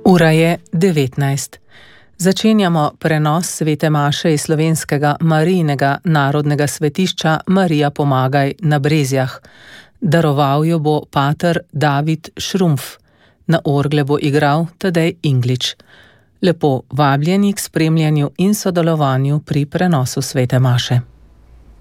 Ura je 19. Začenjamo prenos svete maše iz slovenskega Marijinega narodnega svetišča Marija Pomagaj na Brezjah. Daroval jo bo pater David Šrumpf. Na orgle bo igral Tadej Inglič. Lepo vabljeni k spremljanju in sodelovanju pri prenosu svete maše.